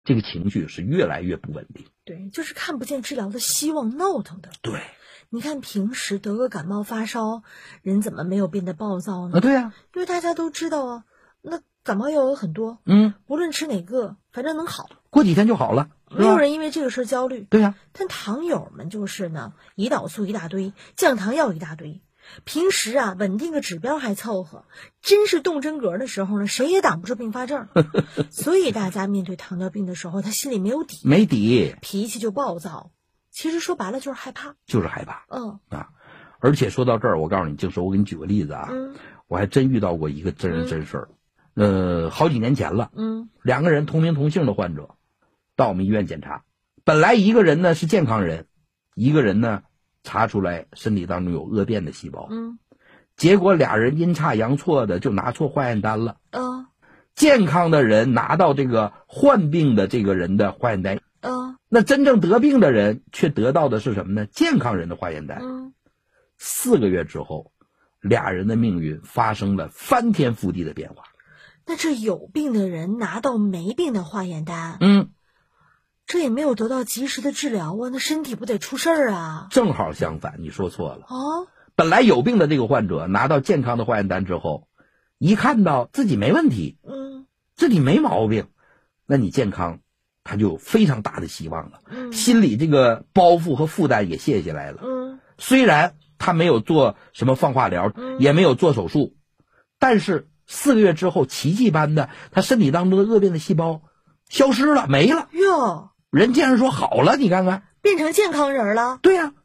这个情绪是越来越不稳定。 对，就是看不见治疗的希望，闹腾的。 对， 你看平时得个感冒发烧，人怎么没有变得暴躁呢？ 对啊， 因为大家都知道啊，那感冒药有很多，无论吃哪个，反正能好， 过几天就好了， 没有人因为这个事焦虑。 对啊， 但糖友们就是呢，胰岛素一大堆，降糖药一大堆，平时啊稳定个指标还凑合，真是动真格的时候呢，谁也挡不住并发症。所以大家面对糖尿病的时候，他心里没有底，脾气就暴躁。其实说白了就是害怕， 而且说到这儿，我告诉你，就是我给你举个例子啊，我还真遇到过一个真人真事儿，好几年前了，两个人同名同姓的患者到我们医院检查，本来一个人呢是健康人，一个人呢查出来身体当中有恶变的细胞，结果俩人阴差阳错的就拿错化验单了，健康的人拿到这个患病的这个人的化验单，那真正得病的人却得到的是什么呢？健康人的化验单。4个月之后，俩人的命运发生了翻天覆地的变化。 那这有病的人拿到没病的化验单，这也没有得到及时的治疗啊，那身体不得出事儿啊？ 正好相反，你说错了。本来有病的这个患者拿到健康的化验单之后，一看到自己没问题，自己没毛病，那你健康他就有非常大的希望了，心里这个包袱和负担也卸下来了。虽然他没有做什么放化疗，也没有做手术，但是4个月之后，奇迹般的，他身体当中的恶变的细胞消失了，没了。 哟， 人竟然说好了，你看看， 变成健康人了。 对呀，